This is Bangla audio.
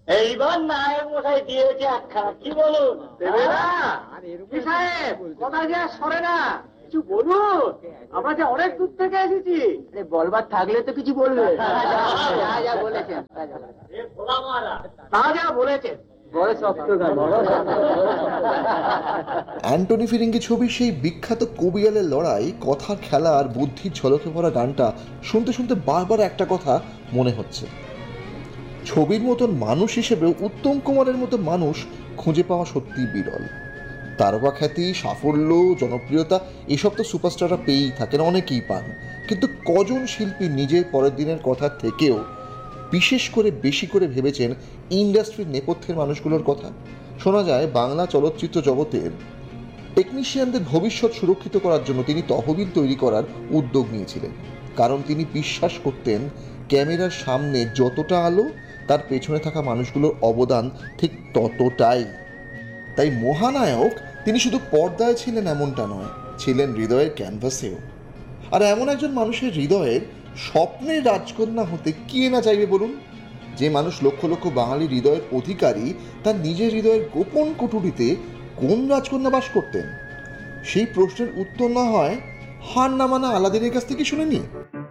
এইবার নায়ক মশাই দিয়েছে একখানা, কি বলুন? দেবে না? কি সাহেব, কথা যে আর সরে না, কিছু বলুন। আমরা যে অনেক দূর থেকে এসেছি। বলবার থাকলে তো কিছু বলবে। যা যা বলেছেন তা যা বলেছেন বড় শক্ত অ্যান্টনি ফিরিঙ্গি ছবির সেই বিখ্যাত কবিয়ালের লড়াই, কথার খেলা আর বুদ্ধির ঝলকে ভরা গানটা শুনতে শুনতে বারবার একটা কথা মনে হচ্ছে, ছবির মতন মানুষ হিসেবেও উত্তম কুমারের মতো মানুষ খুঁজে পাওয়া সত্যি বিরল। তারকা খ্যাতি, সাফল্য, জনপ্রিয়তা এসব তো সুপারস্টাররা পেয়েই থাকেন, অনেকেই পান, কিন্তু কজন শিল্পী নিজের পরের দিনের কথা থেকেও বিশেষ করে বেশি করে ভেবেছেন ইন্ডাস্ট্রির নেপথ্যের মানুষগুলোর কথা? শোনা যায় বাংলা চলচ্চিত্র জগতের টেকনিশিয়ানদের ভবিষ্যৎ সুরক্ষিত করার জন্য তিনি তহবিল তৈরি করার উদ্যোগ নিয়েছিলেন, কারণ তিনি বিশ্বাস করতেন ক্যামেরার সামনে যতটা আলো, তার পেছনে থাকা মানুষগুলোর অবদান ঠিক ততটাই। তাই মহানায়ক তিনি শুধু পর্দায় ছিলেন এমনটা নয়, ছিলেন হৃদয়ের ক্যানভাসেও। আর এমন একজন মানুষের হৃদয়ের স্বপ্নের রাজকন্যা হতে কে না চাইবে বলুন? যে মানুষ লক্ষ লক্ষ বাঙালি হৃদয়ের অধিকারী, তার নিজের হৃদয়ের গোপন কুঠুরিতে কোন রাজকন্যা বাস করতেন? সেই প্রশ্নের উত্তর না হয় হার না মানা আলাদিনের কাছ থেকে শুনে নিই।